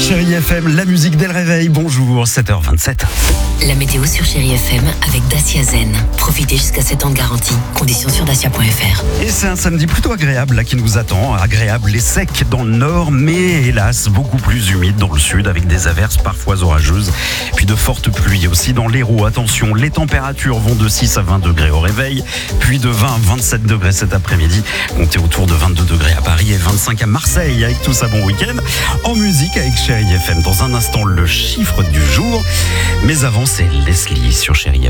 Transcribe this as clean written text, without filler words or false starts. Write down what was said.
Chérie FM, la musique dès le réveil. Bonjour, 7h27. La météo sur Chérie FM avec Dacia Zen. Profitez jusqu'à 7 ans de garantie. Conditions sur dacia.fr. Et c'est un samedi plutôt agréable là qui nous attend. Agréable et sec dans le nord, mais hélas beaucoup plus humide dans le sud avec des averses parfois orageuses. Puis de fortes pluies aussi dans l'Hérault. Attention, les températures vont de 6 à 20 degrés au réveil, puis de 20 à 27 degrés cet après-midi. Comptez autour de 22 degrés à Paris et 25 à Marseille. Avec tout ça, bon week-end. En musique avec Chérie FM. Dans un instant, le chiffre du jour. Mais avant, c'est Leslie sur Chérie FM.